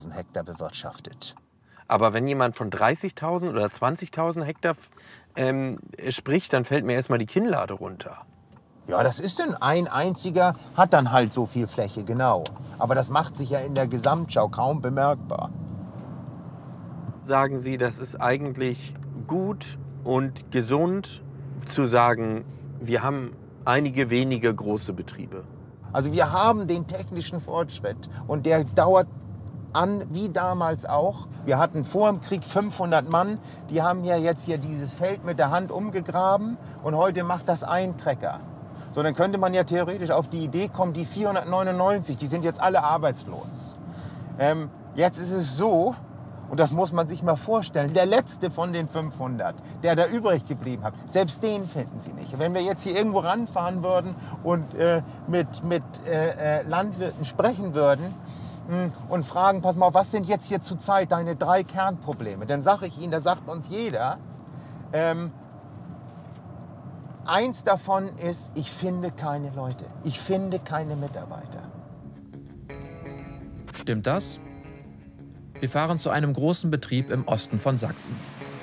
Hektar bewirtschaftet. Aber wenn jemand von 30.000 oder 20.000 Hektar spricht, dann fällt mir erstmal die Kinnlade runter. Ja, das ist denn ein einziger, hat dann halt so viel Fläche, genau. Aber das macht sich ja in der Gesamtschau kaum bemerkbar. Sagen Sie, das ist eigentlich gut und gesund zu sagen, wir haben einige wenige große Betriebe? Also wir haben den technischen Fortschritt und der dauert an, wie damals auch. Wir hatten vor dem Krieg 500 Mann, die haben ja jetzt hier dieses Feld mit der Hand umgegraben und heute macht das ein Trecker. So, dann könnte man ja theoretisch auf die Idee kommen, die 499, die sind jetzt alle arbeitslos. Jetzt ist es so, und das muss man sich mal vorstellen, der letzte von den 500, der da übrig geblieben hat, selbst den finden Sie nicht. Wenn wir jetzt hier irgendwo ranfahren würden und mit Landwirten sprechen würden und fragen, pass mal auf, was sind jetzt hier zurzeit deine 3 Kernprobleme? Dann sage ich Ihnen, da sagt uns jeder, eins davon ist, ich finde keine Leute, ich finde keine Mitarbeiter. Stimmt das? Wir fahren zu einem großen Betrieb im Osten von Sachsen.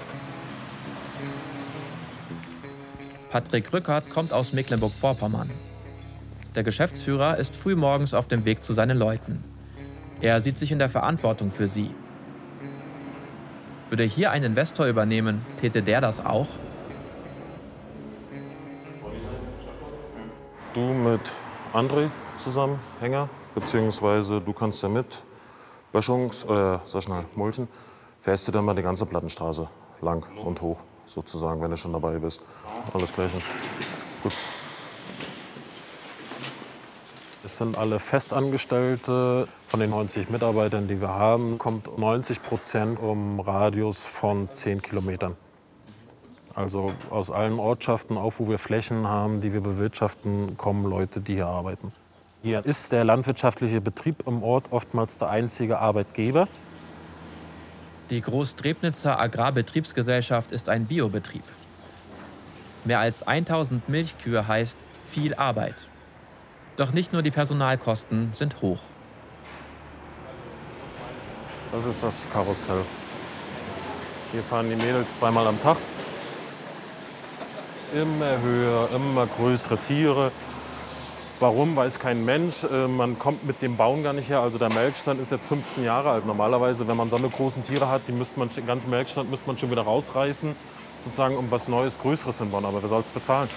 Patrick Rückert kommt aus Mecklenburg-Vorpommern. Der Geschäftsführer ist frühmorgens auf dem Weg zu seinen Leuten. Er sieht sich in der Verantwortung für sie. Würde hier ein Investor übernehmen, täte der das auch? Du mit André zusammen, Hänger, beziehungsweise du kannst ja mit Mulchen, fährst du dann mal die ganze Plattenstraße lang und hoch, sozusagen, wenn du schon dabei bist. Alles Gleiche. Gut. Es sind alle Festangestellte. Von den 90 Mitarbeitern, die wir haben, kommt 90% um Radius von 10 Kilometern. Also aus allen Ortschaften, auch wo wir Flächen haben, die wir bewirtschaften, kommen Leute, die hier arbeiten. Hier ist der landwirtschaftliche Betrieb im Ort oftmals der einzige Arbeitgeber. Die Großdrebnitzer Agrarbetriebsgesellschaft ist ein Biobetrieb. Mehr als 1000 Milchkühe heißt viel Arbeit. Doch nicht nur die Personalkosten sind hoch. Das ist das Karussell. Hier fahren die Mädels 2-mal am Tag. Immer höher, immer größere Tiere. Warum, weiß kein Mensch. Man kommt mit dem Bauen gar nicht her. Also der Melkstand ist jetzt 15 Jahre alt. Normalerweise, wenn man so eine großen Tiere hat, den ganzen Melkstand müsste man schon wieder rausreißen, sozusagen, um was Neues, Größeres hinbauen. Aber wer soll es bezahlen?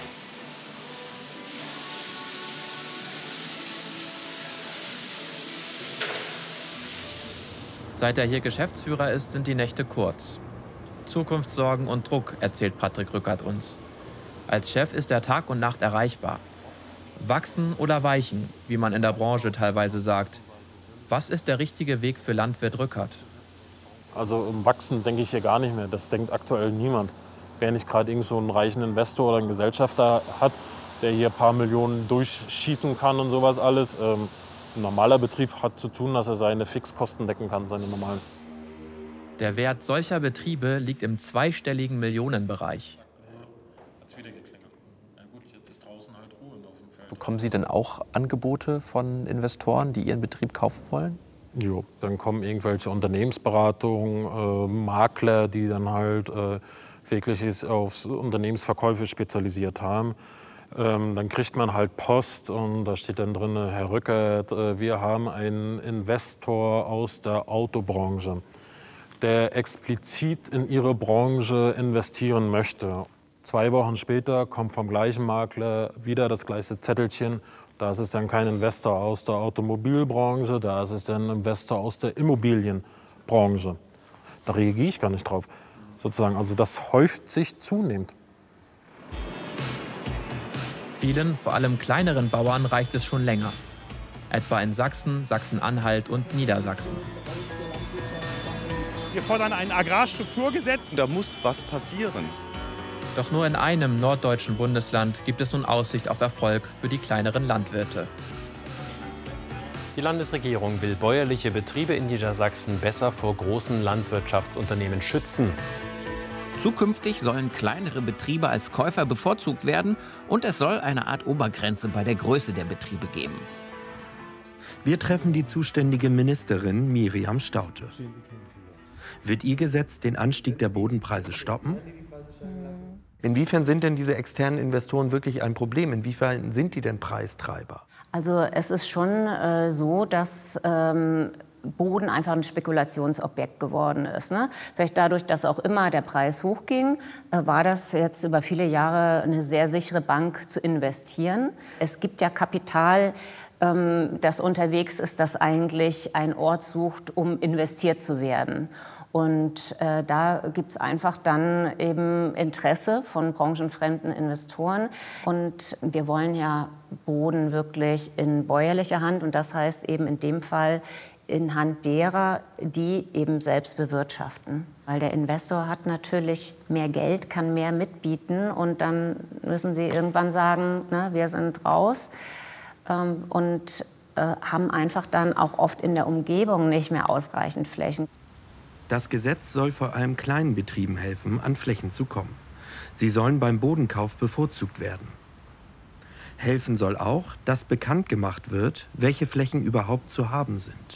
Seit er hier Geschäftsführer ist, sind die Nächte kurz. Zukunftssorgen und Druck, erzählt Patrick Rückert uns. Als Chef ist er Tag und Nacht erreichbar. Wachsen oder weichen, wie man in der Branche teilweise sagt. Was ist der richtige Weg für Landwirt Rückert? Also um Wachsen denke ich hier gar nicht mehr. Das denkt aktuell niemand. Wer nicht gerade irgend so einen reichen Investor oder einen Gesellschafter hat, der hier ein paar Millionen durchschießen kann und sowas alles. Ein normaler Betrieb hat zu tun, dass er seine Fixkosten decken kann, seine normalen. Der Wert solcher Betriebe liegt im zweistelligen Millionenbereich. Bekommen Sie denn auch Angebote von Investoren, die Ihren Betrieb kaufen wollen? Jo, dann kommen irgendwelche Unternehmensberatungen, Makler, die dann halt wirklich auf Unternehmensverkäufe spezialisiert haben. Dann kriegt man halt Post und da steht dann drin, Herr Rückert, wir haben einen Investor aus der Autobranche, der explizit in Ihre Branche investieren möchte. 2 Wochen später kommt vom gleichen Makler wieder das gleiche Zettelchen. Da ist es dann kein Investor aus der Automobilbranche, da ist es dann ein Investor aus der Immobilienbranche. Da reagiere ich gar nicht drauf. Sozusagen. Also das häuft sich zunehmend. Vielen, vor allem kleineren Bauern reicht es schon länger. Etwa in Sachsen, Sachsen-Anhalt und Niedersachsen. Wir fordern ein Agrarstrukturgesetz. Da muss was passieren. Doch nur in einem norddeutschen Bundesland gibt es nun Aussicht auf Erfolg für die kleineren Landwirte. Die Landesregierung will bäuerliche Betriebe in Niedersachsen besser vor großen Landwirtschaftsunternehmen schützen. Zukünftig sollen kleinere Betriebe als Käufer bevorzugt werden und es soll eine Art Obergrenze bei der Größe der Betriebe geben. Wir treffen die zuständige Ministerin Miriam Staudte. Wird ihr Gesetz den Anstieg der Bodenpreise stoppen? Inwiefern sind denn diese externen Investoren wirklich ein Problem? Inwiefern sind die denn Preistreiber? Also es ist schon so, dass Boden einfach ein Spekulationsobjekt geworden ist. Ne? Vielleicht dadurch, dass auch immer der Preis hochging, war das jetzt über viele Jahre eine sehr sichere Bank zu investieren. Es gibt ja Kapital, das unterwegs ist, das eigentlich einen Ort sucht, um investiert zu werden. Und da gibt es einfach dann eben Interesse von branchenfremden Investoren. Und wir wollen ja Boden wirklich in bäuerlicher Hand. Und das heißt eben in dem Fall in Hand derer, die eben selbst bewirtschaften. Weil der Investor hat natürlich mehr Geld, kann mehr mitbieten. Und dann müssen sie irgendwann sagen, ne, wir sind raus. Und haben einfach dann auch oft in der Umgebung nicht mehr ausreichend Flächen. Das Gesetz soll vor allem kleinen Betrieben helfen, an Flächen zu kommen. Sie sollen beim Bodenkauf bevorzugt werden. Helfen soll auch, dass bekannt gemacht wird, welche Flächen überhaupt zu haben sind.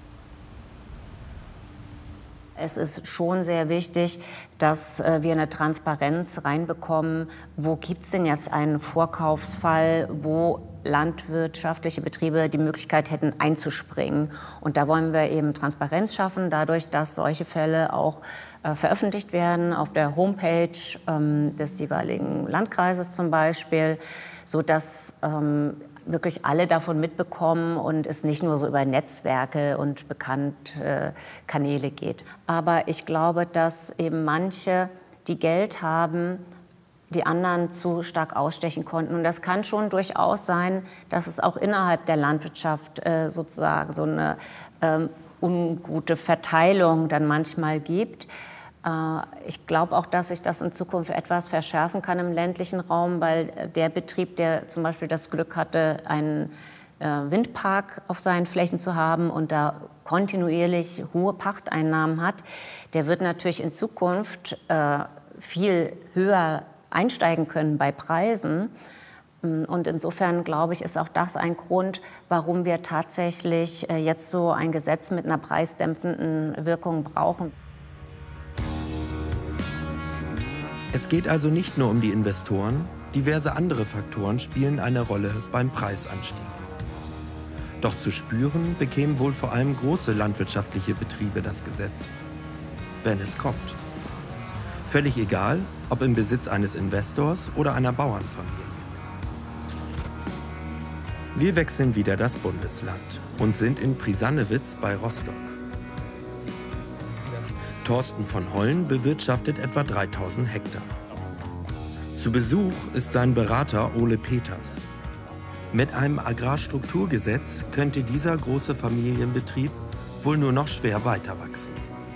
Es ist schon sehr wichtig, dass wir eine Transparenz reinbekommen. Wo gibt es denn jetzt einen Vorkaufsfall, wo landwirtschaftliche Betriebe die Möglichkeit hätten, einzuspringen? Und da wollen wir eben Transparenz schaffen, dadurch, dass solche Fälle auch veröffentlicht werden auf der Homepage des jeweiligen Landkreises zum Beispiel, sodass wirklich alle davon mitbekommen und es nicht nur so über Netzwerke und bekannte Kanäle geht. Aber ich glaube, dass eben manche, die Geld haben, die anderen zu stark ausstechen konnten. Und das kann schon durchaus sein, dass es auch innerhalb der Landwirtschaft sozusagen so eine ungute Verteilung dann manchmal gibt. Ich glaube auch, dass sich das in Zukunft etwas verschärfen kann im ländlichen Raum, weil der Betrieb, der zum Beispiel das Glück hatte, einen Windpark auf seinen Flächen zu haben und da kontinuierlich hohe Pachteinnahmen hat, der wird natürlich in Zukunft viel höher einsteigen können bei Preisen. Und insofern, glaube ich, ist auch das ein Grund, warum wir tatsächlich jetzt so ein Gesetz mit einer preisdämpfenden Wirkung brauchen. Es geht also nicht nur um die Investoren, diverse andere Faktoren spielen eine Rolle beim Preisanstieg. Doch zu spüren bekämen wohl vor allem große landwirtschaftliche Betriebe das Gesetz, wenn es kommt. Völlig egal, ob im Besitz eines Investors oder einer Bauernfamilie. Wir wechseln wieder das Bundesland und sind in Prisannewitz bei Rostock. Thorsten von Hollen bewirtschaftet etwa 3000 Hektar. Zu Besuch ist sein Berater Ole Peters. Mit einem Agrarstrukturgesetz könnte dieser große Familienbetrieb wohl nur noch schwer weiter wachsen.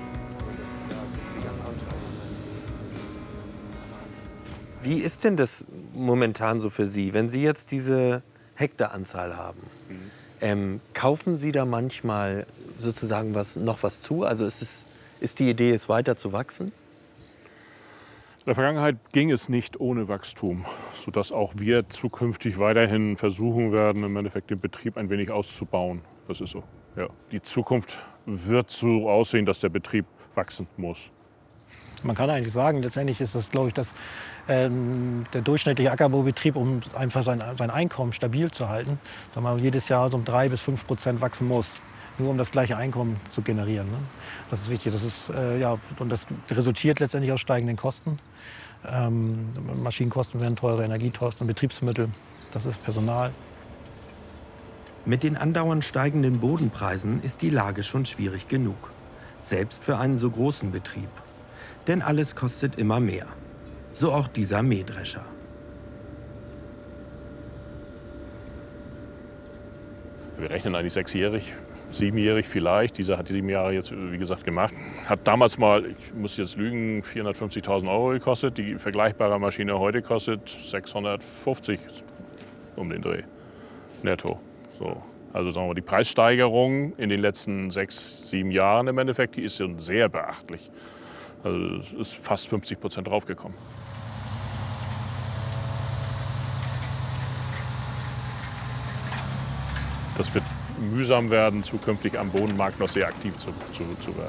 Wie ist denn das momentan so für Sie, wenn Sie jetzt diese Hektaranzahl haben? Kaufen Sie da manchmal sozusagen noch was zu? Also ist die Idee, es weiter zu wachsen? In der Vergangenheit ging es nicht ohne Wachstum, sodass auch wir zukünftig weiterhin versuchen werden, im Endeffekt den Betrieb ein wenig auszubauen. Das ist so. Ja. Die Zukunft wird so aussehen, dass der Betrieb wachsen muss. Man kann eigentlich sagen, letztendlich ist das, glaube ich, der durchschnittliche Ackerbaubetrieb, um einfach sein Einkommen stabil zu halten, dass man jedes Jahr so um 3 bis 5% wachsen muss, nur um das gleiche Einkommen zu generieren. Ne? Das ist wichtig. Das ist, und das resultiert letztendlich aus steigenden Kosten. Maschinenkosten werden teurer, Energiekosten, Betriebsmittel, das ist Personal. Mit den andauernd steigenden Bodenpreisen ist die Lage schon schwierig genug. Selbst für einen so großen Betrieb. Denn alles kostet immer mehr. So auch dieser Mähdrescher. Wir rechnen eigentlich 6-jährig, 7-jährig vielleicht. Dieser hat die 7 Jahre jetzt, wie gesagt, gemacht. Hat damals mal, ich muss jetzt lügen, 450.000 € gekostet. Die vergleichbare Maschine heute kostet 650 um den Dreh, netto. So. Also sagen wir, die Preissteigerung in den letzten 6-7 Jahren im Endeffekt, die ist schon sehr beachtlich. Also es ist fast 50% draufgekommen. Das wird mühsam werden, zukünftig am Bodenmarkt noch sehr aktiv zu werden.